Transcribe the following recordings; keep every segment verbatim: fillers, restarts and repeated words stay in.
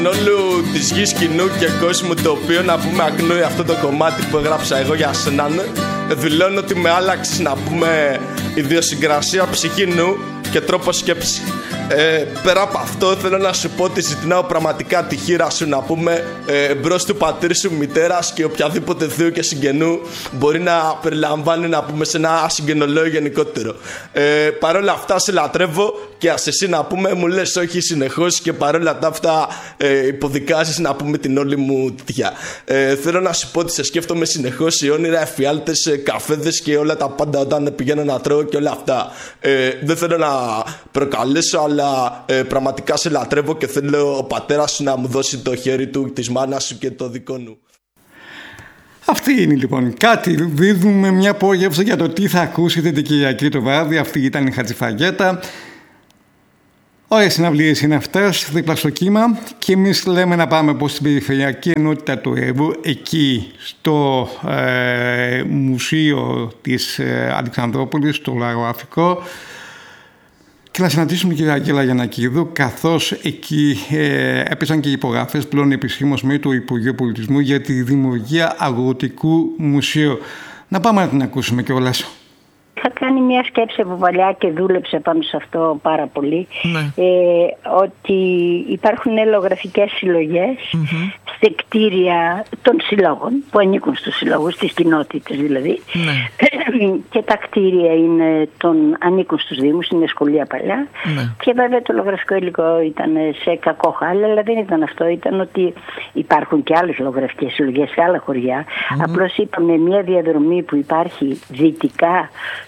Όλου της γης, κοινού και κόσμου, το οποίο να πούμε αγνοεί αυτό το κομμάτι που έγραψα εγώ για σένα. Δηλώνω ότι με άλλαξες να πούμε ιδιοσυγκρασία ψυχή νου και τρόπο σκέψη. Ε, πέρα από αυτό θέλω να σου πω ότι ζητάω πραγματικά τη χείρα σου να πούμε ε, μπρος του πατήρ σου, μητέρας και οποιαδήποτε θείου και συγγενού μπορεί να περιλαμβάνει να πούμε σε ένα συγγενολόγιο γενικότερο. Ε, παρόλα αυτά σε λατρεύω και ας εσύ να πούμε μου λες όχι συνεχώς και παρόλα τα αυτά ε, υποδικάζεις να πούμε την όλη μου τυχιά. Ε, θέλω να σου πω ότι σε σκέφτομαι συνεχώς, οι όνειρα, εφιάλτες, ε, καφέδες και όλα τα πάντα όταν πηγαίνω να τρώω και όλα αυτά. Ε, δεν θέλω να προκαλέσω, αλλά ε, πραγματικά σε λατρεύω και θέλω ο πατέρας σου να μου δώσει το χέρι του, της μάνας σου και το δικό μου. Αυτή είναι λοιπόν κάτι. Δίδουμε μια απόγευση για το τι θα ακούσετε την Κυριακή το βράδυ. Αυτή ήταν η Χατζηφαγέτα. Ωραίες συναυλίες είναι αυτές, δίπλα στο κύμα, και εμείς λέμε να πάμε προς την Περιφερειακή Ενότητα του Εύβου, εκεί στο ε, Μουσείο της ε, Αλεξανδρόπολης, στο Λαροαφικό, και να συναντήσουμε την κυρία Αγγέλα Γιαννακίδου, καθώς εκεί ε, έπεσαν και υπογραφές πλέον επισήμως με το Υπουργείο Πολιτισμού για τη δημιουργία αγροτικού μουσείου. Να πάμε να την ακούσουμε κιόλας. Είχα κάνει μια σκέψη από παλιά και δούλεψε πάνω σε αυτό πάρα πολύ. Ναι. Ε, ότι υπάρχουν λογογραφικές συλλογές mm-hmm. σε κτίρια των συλλόγων που ανήκουν στους συλλόγους, στις κοινότητες δηλαδή. Ναι. Και τα κτίρια είναι των, ανήκουν στους δήμους, είναι σχολεία παλιά. Ναι. Και βέβαια το λογογραφικό υλικό ήταν σε κακό χάλι, αλλά δεν ήταν αυτό. Ήταν ότι υπάρχουν και άλλες λογογραφικές συλλογές σε άλλα χωριά. Mm-hmm. Απλώς είπαμε μια διαδρομή που υπάρχει δυτικά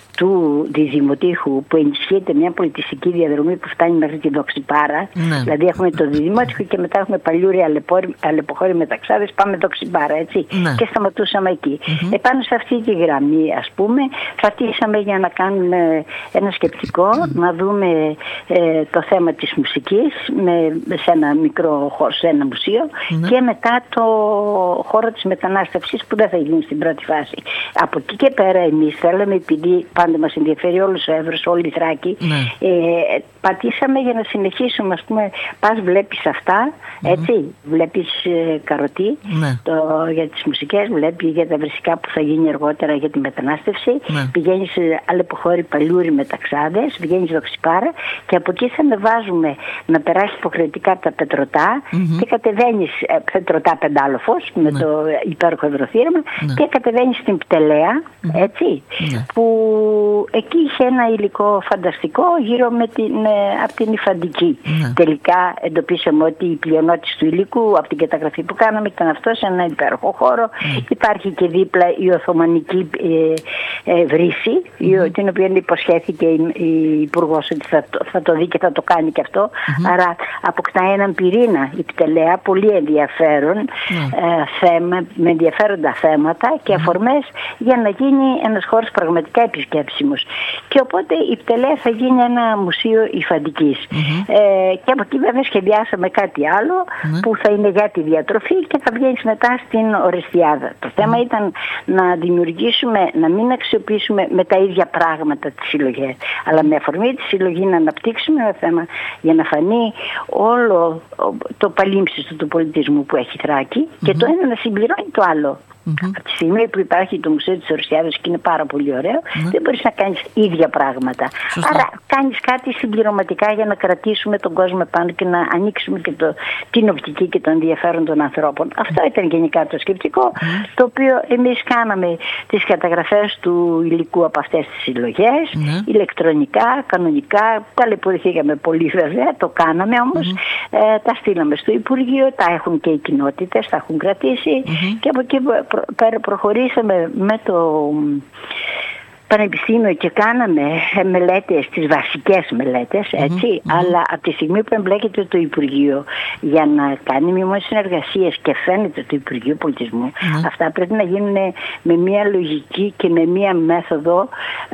του Διδημοτήχου, που ενισχύεται μια πολιτιστική διαδρομή που φτάνει μέχρι τη Δοξιπάρα. Ναι. Δηλαδή έχουμε το Διδημότυχο και μετά έχουμε Παλιούρη, Αλεποχώρη, Μεταξάδες, πάμε Δοξιπάρα, έτσι. Ναι. Και σταματούσαμε εκεί. Mm-hmm. Επάνω σε αυτή τη γραμμή, ας πούμε, πατήσαμε για να κάνουμε ένα σκεπτικό, mm-hmm. να δούμε ε, το θέμα της μουσικής με, σε ένα μικρό χώρο, σε ένα μουσείο, mm-hmm. και μετά το χώρο της μετανάστευσης που δεν θα γίνει στην πρώτη φάση. Από εκεί και πέρα εμείς θέλαμε, επειδή πάντα μας ενδιαφέρει όλος ο Εύρος, όλη η Θράκη. Ναι. Ε, πατήσαμε για να συνεχίσουμε, ας πούμε, πας βλέπεις αυτά, έτσι, mm-hmm. βλέπεις ε, Καροτή, ναι. το, για τις μουσικές, βλέπεις για τα βρυσικά που θα γίνει αργότερα για τη μετανάστευση, ναι. πηγαίνεις σε Αλεποχώρη, Παλιούρη, Μεταξάδες, πηγαίνεις Δοξιπάρα και από εκεί θα ανεβάζουμε να περάσει υποχρεωτικά τα Πετρωτά mm-hmm. και κατεβαίνεις ε, Πετρωτά Πεντάλοφος με ναι. το υπέροχο ευρωθύραμα ναι. και κατεβαίνεις στην Πτελέα, mm-hmm. έτσι, ναι. που εκεί είχε ένα υλικό φανταστικό γύρω με την, από την Υφαντική. Ναι. Τελικά εντοπίσαμε ότι η πλειονότητα του υλικού από την καταγραφή που κάναμε ήταν αυτό, σε ένα υπέροχο χώρο. Mm. Υπάρχει και δίπλα η Οθωμανική ε, ε, βρύση, mm. την οποία υποσχέθηκε η, η Υπουργός ότι θα, θα το δει και θα το κάνει και αυτό. Mm-hmm. Άρα αποκτά έναν πυρήνα η Πτελέα, πολύ ενδιαφέρον mm. ε, θέμα, με ενδιαφέροντα θέματα και mm. αφορμές για να γίνει ένας χώρος πραγματικά επισκέψιμος. Και οπότε η Πτελέα θα γίνει ένα μουσείο υφαντικής. Mm-hmm. Ε, και από εκεί βέβαια σχεδιάσαμε κάτι άλλο mm-hmm. που θα είναι για τη διατροφή και θα βγαίνει μετά στην Ορεστιάδα. Το θέμα mm-hmm. ήταν να δημιουργήσουμε, να μην αξιοποιήσουμε με τα ίδια πράγματα τις συλλογές, αλλά με αφορμή τη συλλογή να αναπτύξουμε ένα θέμα για να φανεί όλο το παλίμψιστο του πολιτισμού που έχει Θράκη mm-hmm. και το ένα να συμπληρώνει το άλλο. Mm-hmm. Από τη στιγμή που υπάρχει το Μουσείο της Ορεστιάδας και είναι πάρα πολύ ωραίο, mm-hmm. δεν μπορείς να κάνεις ίδια πράγματα. Σωστά. Άρα κάνεις κάτι συμπληρωματικά για να κρατήσουμε τον κόσμο επάνω και να ανοίξουμε και το, την οπτική και τον ενδιαφέρον των ανθρώπων. Mm-hmm. Αυτό ήταν γενικά το σκεπτικό, mm-hmm. το οποίο εμείς κάναμε τις καταγραφές του υλικού από αυτές τις συλλογές, mm-hmm. ηλεκτρονικά, κανονικά, ταλαιπωρηθήκαμε πολύ βέβαια, το κάναμε όμως, mm-hmm. ε, τα στείλαμε στο Υπουργείο, τα έχουν και οι κοινότητες, τα έχουν κρατήσει mm-hmm. και από εκεί προ, προχωρήσαμε με το Πανεπιστήμιο και κάναμε μελέτες, τις βασικές μελέτες, έτσι, mm-hmm. αλλά από τη στιγμή που εμπλέκεται το Υπουργείο για να κάνει μειωμένες συνεργασίες και φαίνεται το Υπουργείο Πολιτισμού, mm-hmm. αυτά πρέπει να γίνουν με μια λογική και με μια μέθοδο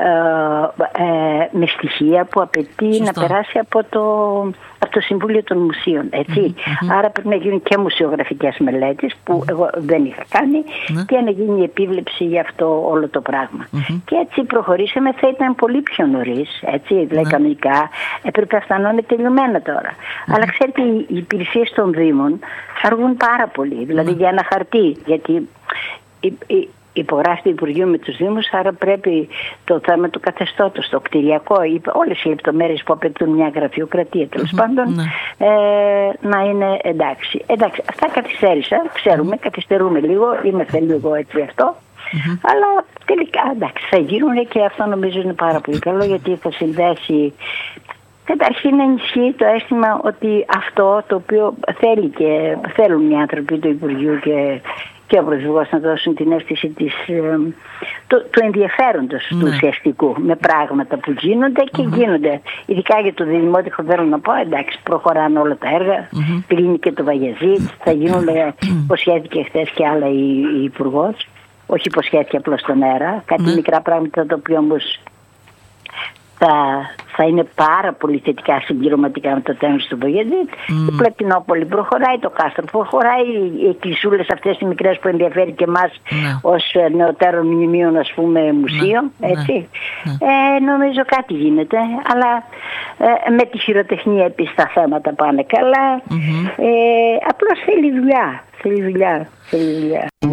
ε, ε, με στοιχεία που απαιτεί Σωστά. να περάσει από το, από το Συμβούλιο των Μουσείων, έτσι. Mm-hmm. Άρα πρέπει να γίνουν και μουσιογραφικές μελέτες που mm-hmm. εγώ δεν είχα κάνει mm-hmm. και να γίνει η επίβλεψη για αυτό όλο το πράγμα. Mm-hmm. Και έτσι προχωρήσαμε θα ήταν πολύ πιο νωρίς, έτσι, δηλαδή ναι. κανονικά έπρεπε αυτά να είναι τελειωμένα τώρα. Mm. Αλλά ξέρετε, οι υπηρεσίες των Δήμων αργούν πάρα πολύ, δηλαδή mm. για ένα χαρτί, γιατί η, η, υπογράφει το Υπουργείο με τους Δήμους, άρα πρέπει το θέμα του καθεστώτος, το κτηριακό, όλες οι λεπτομέρειες που απαιτούν μια γραφειοκρατία τέλος mm-hmm, πάντων, ναι. ε, να είναι εντάξει. Εντάξει, αυτά καθυστέρησα, ξέρουμε, mm-hmm. καθυστερούμε λίγο, είμαστε λίγο έτσι αυτό, mm-hmm. αλλά τελικά εντάξει, θα γίνουν και αυτό νομίζω είναι πάρα πολύ καλό, γιατί θα συνδέσει. Καταρχήν να ενισχύει το αίσθημα ότι αυτό το οποίο θέλει και θέλουν οι άνθρωποι του Υπουργείου και, και ο Πρωθυπουργός να δώσουν την αίσθηση της, το, του ενδιαφέροντος ναι. του ουσιαστικού με πράγματα που γίνονται και mm-hmm. γίνονται. Ειδικά για το Δημότυχο θέλω να πω, εντάξει, προχωράνε όλα τα έργα, mm-hmm. κλείνει και το Βαγιαζίτ, θα γίνουν, υποσχέθηκε χθες και άλλα η, η Υπουργός, όχι υποσχέθηκε απλώς στον αέρα, κάτι mm-hmm. μικρά πράγματα τα οποία όμως Θα, θα είναι πάρα πολύ θετικά συμπληρωματικά με το τέλος του Βαγιαζίτ. Mm. Η Πλατινόπολη προχωράει, το Κάστρο προχωράει, οι εκκλησούλες αυτές οι μικρές που ενδιαφέρει και εμάς mm. ως νεωτέρων μνημείων, ας πούμε, μουσείο, mm. έτσι. Mm. Ε, νομίζω κάτι γίνεται, αλλά ε, με τη χειροτεχνία επίσης τα θέματα πάνε καλά. Mm-hmm. Ε, απλώς θέλει δουλειά, θέλει δουλειά, θέλει δουλειά.